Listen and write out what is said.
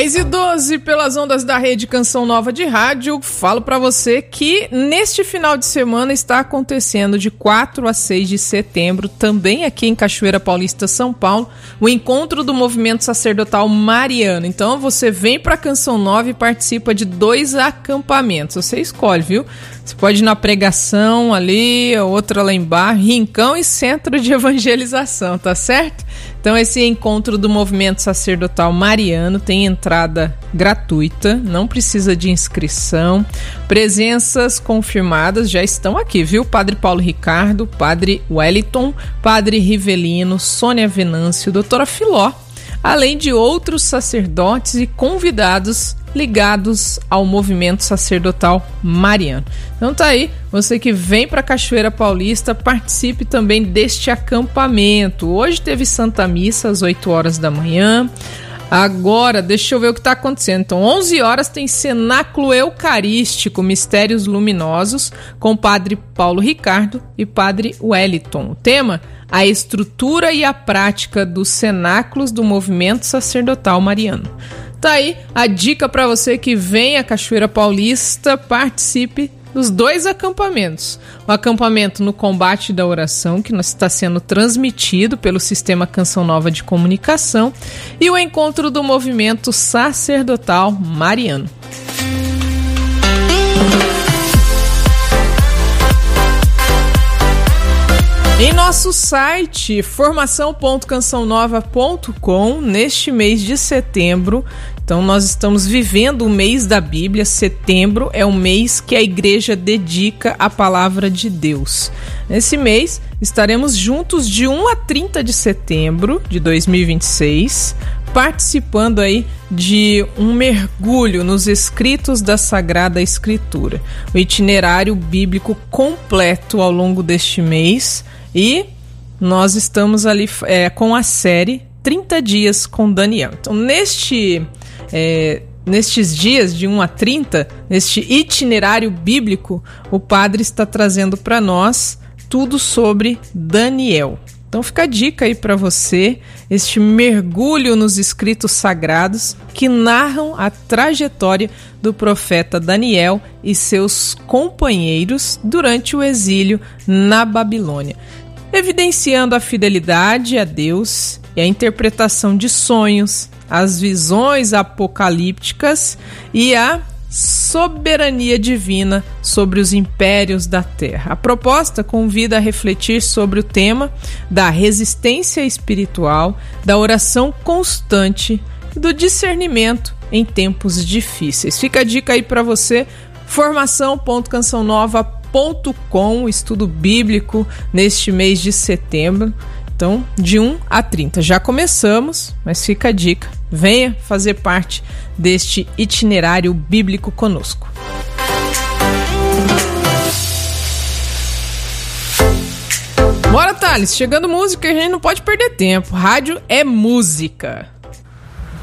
10h12 pelas ondas da Rede Canção Nova de Rádio. Falo para você que neste final de semana está acontecendo de 4 a 6 de setembro, também aqui em Cachoeira Paulista, São Paulo, o encontro do Movimento Sacerdotal Mariano. Então você vem para Canção Nova e participa de 2 acampamentos. Você escolhe, viu? Você pode ir na pregação ali, outra lá embaixo, rincão e centro de evangelização, tá certo? Então esse encontro do Movimento Sacerdotal Mariano tem entrada gratuita, não precisa de inscrição. Presenças confirmadas já estão aqui, viu? Padre Paulo Ricardo, Padre Wellington, Padre Rivelino, Sônia Venâncio, Doutora Filó, além de outros sacerdotes e convidados ligados ao Movimento Sacerdotal Mariano. Então tá aí, você que vem para Cachoeira Paulista, participe também deste acampamento. Hoje teve Santa Missa às 8 horas da manhã. Agora, deixa eu ver o que está acontecendo. Então, 11 horas tem Cenáculo Eucarístico, Mistérios Luminosos, com Padre Paulo Ricardo e Padre Wellington. O tema: a estrutura e a prática dos cenáculos do Movimento Sacerdotal Mariano. Tá aí a dica para você que vem a Cachoeira Paulista, participe dos 2 acampamentos. O acampamento no Combate da Oração, que está sendo transmitido pelo Sistema Canção Nova de Comunicação, e o encontro do Movimento Sacerdotal Mariano. Em nosso site, formação.cançãonova.com, neste mês de setembro, então nós estamos vivendo o mês da Bíblia. Setembro é um mês que a igreja dedica à palavra de Deus. Nesse mês, estaremos juntos de 1 a 30 de setembro de 2026, participando aí de um mergulho nos escritos da Sagrada Escritura. O itinerário bíblico completo ao longo deste mês. E nós estamos ali com a série 30 Dias com Daniel. Então, nestes dias de 1 a 30, neste itinerário bíblico, o padre está trazendo para nós tudo sobre Daniel. Então fica a dica aí para você, este mergulho nos escritos sagrados que narram a trajetória do profeta Daniel e seus companheiros durante o exílio na Babilônia, evidenciando a fidelidade a Deus e a interpretação de sonhos, as visões apocalípticas e a soberania divina sobre os impérios da terra. A proposta convida a refletir sobre o tema da resistência espiritual, da oração constante e do discernimento em tempos difíceis. Fica a dica aí para você, formação.cançãonova.com, estudo bíblico neste mês de setembro. Então, de 1 a 30. Já começamos, mas fica a dica. Venha fazer parte deste itinerário bíblico conosco. Bora, Thales. Chegando música, a gente não pode perder tempo. Rádio é música.